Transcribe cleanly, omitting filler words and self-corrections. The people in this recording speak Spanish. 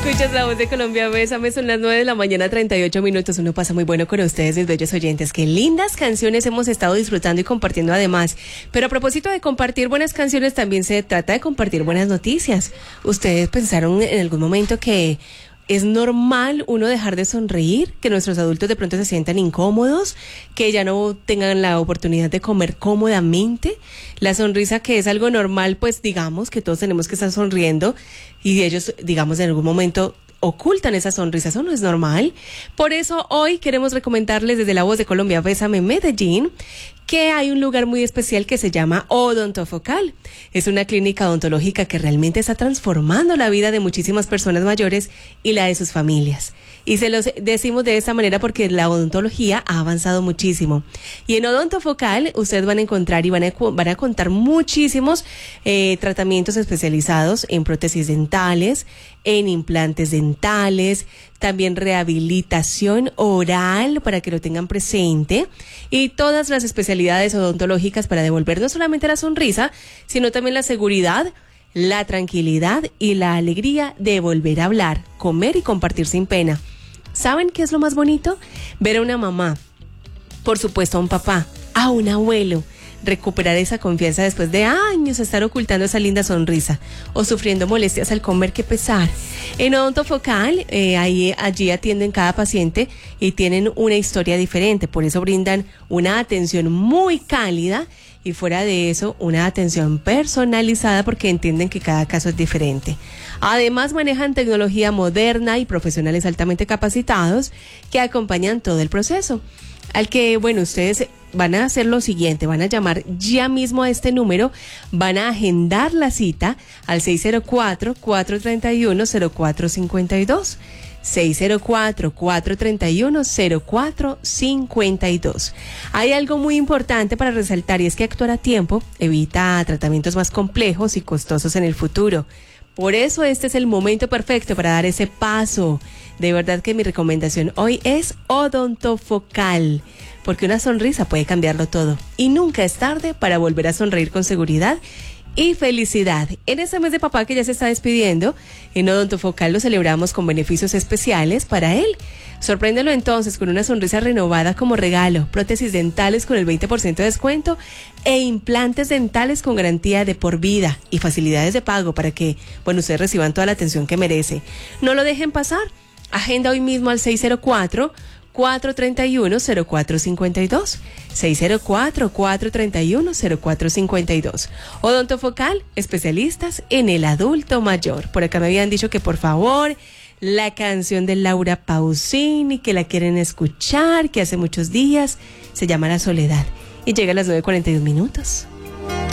Escuchas La Voz de Colombia, Bésame, son las 9 de la mañana, 38 minutos. Uno pasa muy bueno con ustedes, mis bellos oyentes. Qué lindas canciones hemos estado disfrutando y compartiendo además. Pero a propósito de compartir buenas canciones, también se trata de compartir buenas noticias. ¿Ustedes pensaron en algún momento que es normal uno dejar de sonreír, que nuestros adultos de pronto se sientan incómodos, que ya no tengan la oportunidad de comer cómodamente? La sonrisa, que es algo normal, pues digamos que todos tenemos que estar sonriendo, y ellos, digamos, en algún momento ocultan esa sonrisa. Eso no es normal. Por eso hoy queremos recomendarles desde La Voz de Colombia, Bésame Medellín, que hay un lugar muy especial que se llama Odontofocal. Es una clínica odontológica que realmente está transformando la vida de muchísimas personas mayores y la de sus familias. Y se los decimos de esta manera porque la odontología ha avanzado muchísimo. Y en Odontofocal ustedes van a encontrar y van a contar muchísimos tratamientos especializados en prótesis dentales, en implantes dentales, también rehabilitación oral, para que lo tengan presente, y todas las especialidades odontológicas para devolver no solamente la sonrisa, sino también la seguridad, la tranquilidad y la alegría de volver a hablar, comer y compartir sin pena. ¿Saben qué es lo más bonito? Ver a una mamá, por supuesto a un papá, a un abuelo, recuperar esa confianza después de años de estar ocultando esa linda sonrisa o sufriendo molestias al comer. ¡Qué pesar! En Odontofocal, allí atienden cada paciente y tienen una historia diferente, por eso brindan una atención muy cálida y, fuera de eso, una atención personalizada, porque entienden que cada caso es diferente. Además, manejan tecnología moderna y profesionales altamente capacitados que acompañan todo el proceso. Al que, bueno, ustedes van a hacer lo siguiente: van a llamar ya mismo a este número, van a agendar la cita al 604-431-0452. 604-431-0452. Hay algo muy importante para resaltar, y es que actuar a tiempo evita tratamientos más complejos y costosos en el futuro. Por eso este es el momento perfecto para dar ese paso. De verdad que mi recomendación hoy es Odontofocal, porque una sonrisa puede cambiarlo todo, y nunca es tarde para volver a sonreír con seguridad y felicidad. En este mes de papá que ya se está despidiendo, en Odontofocal lo celebramos con beneficios especiales para él. Sorpréndelo entonces con una sonrisa renovada como regalo, prótesis dentales con el 20% de descuento e implantes dentales con garantía de por vida y facilidades de pago para que, bueno, ustedes reciban toda la atención que merece. No lo dejen pasar. Agenda hoy mismo al 604-431-0452. 604-431-0452. Odontofocal, especialistas en el adulto mayor. Por acá me habían dicho que por favor la canción de Laura Pausini, que la quieren escuchar, que hace muchos días, se llama La Soledad, y llega a las 9:42 minutos.